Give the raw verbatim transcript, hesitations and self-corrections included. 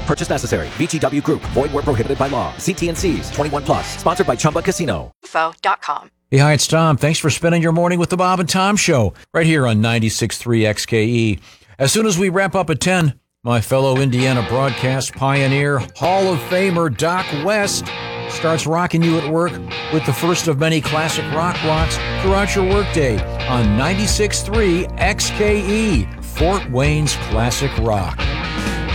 purchase necessary. V G W Group. Void where prohibited by law. See T and C's. twenty-one plus. Sponsored by Chumba Casino. info dot com. Hey, hi, it's Tom. Thanks for spending your morning with the Bob and Tom Show right here on ninety-six point three X K E. As soon as we wrap up at ten, my fellow Indiana broadcast pioneer, Hall of Famer Doc West starts rocking you at work with the first of many classic rock blocks throughout your workday on ninety-six point three X K E, Fort Wayne's classic rock.